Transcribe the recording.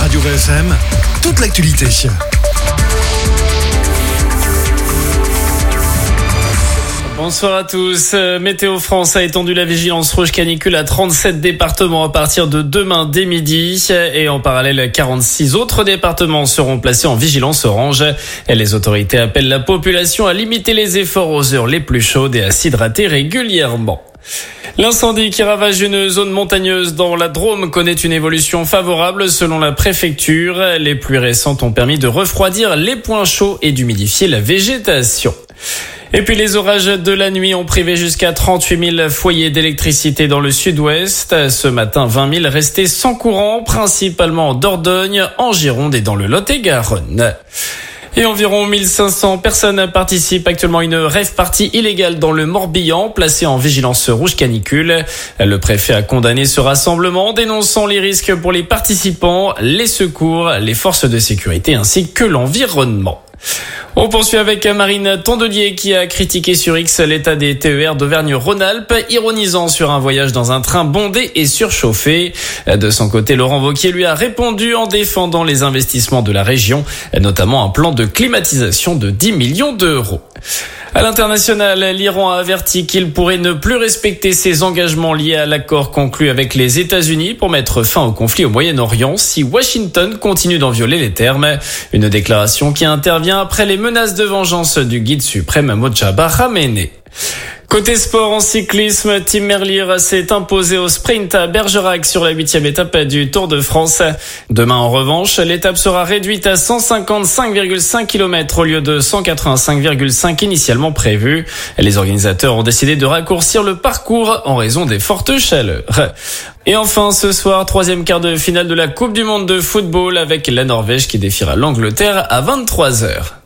Radio VFM, toute l'actualité. Bonsoir à tous. Météo France a étendu la vigilance rouge canicule à 37 départements à partir de demain dès midi. Et en parallèle, 46 autres départements seront placés en vigilance orange. Et les autorités appellent la population à limiter les efforts aux heures les plus chaudes et à s'hydrater régulièrement. L'incendie qui ravage une zone montagneuse dans la Drôme connaît une évolution favorable selon la préfecture. Les pluies récentes ont permis de refroidir les points chauds et d'humidifier la végétation. Et puis les orages de la nuit ont privé jusqu'à 38 000 foyers d'électricité dans le sud-ouest. Ce matin, 20 000 restaient sans courant, principalement en Dordogne, en Gironde et dans le Lot-et-Garonne. Et environ 1500 personnes participent actuellement à une rave party illégale dans le Morbihan, placée en vigilance rouge canicule. Le préfet a condamné ce rassemblement, dénonçant les risques pour les participants, les secours, les forces de sécurité ainsi que l'environnement. On poursuit avec Marine Tondelier qui a critiqué sur X l'état des TER d'Auvergne-Rhône-Alpes, ironisant sur un voyage dans un train bondé et surchauffé. De son côté, Laurent Wauquiez lui a répondu en défendant les investissements de la région, notamment un plan de climatisation de 10 millions d'euros. À l'international, l'Iran a averti qu'il pourrait ne plus respecter ses engagements liés à l'accord conclu avec les États-Unis pour mettre fin au conflit au Moyen-Orient si Washington continue d'en violer les termes. Une déclaration qui intervient après les menaces de vengeance du guide suprême Mojtaba Khamenei. Côté sport en cyclisme, Tim Merlier s'est imposé au sprint à Bergerac sur la 8e étape du Tour de France. Demain, en revanche, l'étape sera réduite à 155,5 km au lieu de 185,5 initialement prévu. Les organisateurs ont décidé de raccourcir le parcours en raison des fortes chaleurs. Et enfin, ce soir, 3e quart de finale de la Coupe du Monde de football avec la Norvège qui défiera l'Angleterre à 23h.